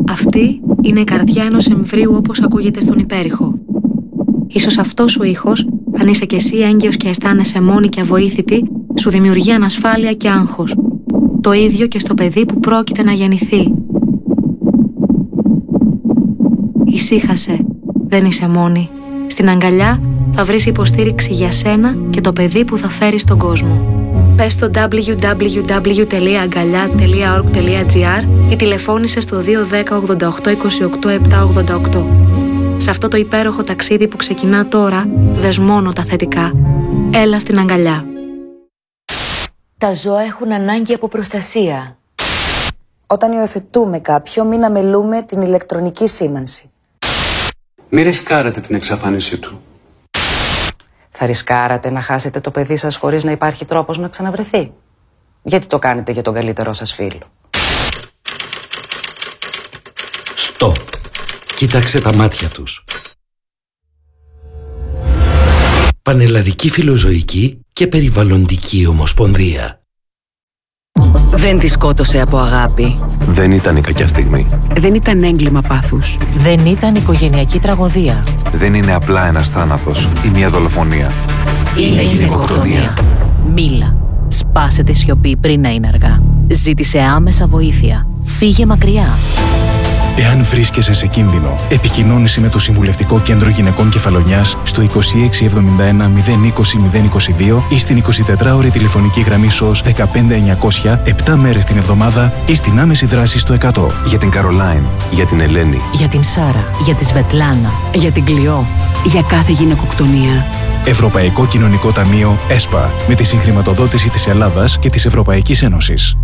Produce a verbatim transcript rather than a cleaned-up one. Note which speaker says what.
Speaker 1: Αυτή είναι η καρδιά ενός εμβρίου όπως ακούγεται στον υπέρηχο. Ίσως αυτός ο ήχος, αν είσαι κι εσύ έγκυος και αισθάνεσαι μόνη και αβοήθητη, σου δημιουργεί ανασφάλεια και άγχος. Το ίδιο και στο παιδί που πρόκειται να γεννηθεί. Ησύχασε, δεν είσαι μόνη. Στην αγκαλιά θα βρεις υποστήριξη για σένα και το παιδί που θα φέρεις στον κόσμο. Πες στο double-u double-u double-u τελεία αγκαλιά τελεία org τελεία gr ή τηλεφώνησε στο δύο ένα μηδέν ογδόντα οκτώ είκοσι οκτώ επτακόσια ογδόντα οκτώ. Σε αυτό το υπέροχο ταξίδι που ξεκινά τώρα, δες μόνο τα θετικά. Έλα στην αγκαλιά.
Speaker 2: Τα ζώα έχουν ανάγκη από προστασία.
Speaker 3: Όταν υιοθετούμε κάποιον, μην αμελούμε την ηλεκτρονική σήμανση.
Speaker 4: Μη ρισκάρετε την εξαφάνισή του.
Speaker 5: Θα ρισκάρατε να χάσετε το παιδί σας χωρίς να υπάρχει τρόπος να ξαναβρεθεί? Γιατί το κάνετε για τον καλύτερό σας φίλο?
Speaker 6: Στοπ. Κοίταξε τα μάτια τους. Πανελλαδική Φιλοζωική και Περιβαλλοντική Ομοσπονδία.
Speaker 7: Δεν τη σκότωσε από αγάπη.
Speaker 8: Δεν ήταν η κακιά στιγμή.
Speaker 7: Δεν ήταν έγκλημα πάθους.
Speaker 9: Δεν ήταν οικογενειακή τραγωδία.
Speaker 8: Δεν είναι απλά ένας θάνατος ή μια δολοφονία.
Speaker 7: Είναι γυναικοκτονία. Μίλα. Σπάσε τη σιωπή πριν να είναι αργά. Ζήτησε άμεσα βοήθεια. Φύγε μακριά.
Speaker 10: Εάν βρίσκεσαι σε κίνδυνο, επικοινώνησε με το Συμβουλευτικό Κέντρο Γυναικών Κεφαλονιάς στο είκοσι έξι εβδομήντα ένα μηδέν είκοσι μηδέν είκοσι δύο ή στην εικοσιτετράωρη τηλεφωνική γραμμή ΣΟΣ δεκαπέντε εννιακόσια επτά μέρες την εβδομάδα ή στην άμεση δράση στο εκατό.
Speaker 8: Για την Καρολάιν, για την Ελένη,
Speaker 9: για την Σάρα, για τη Σβετλάνα,
Speaker 7: για την Κλειό, για κάθε γυναικοκτονία.
Speaker 10: Ευρωπαϊκό Κοινωνικό Ταμείο ΕΣΠΑ, με τη συγχρηματοδότηση της Ελλάδας και της Ευρωπαϊκής Ένωσης.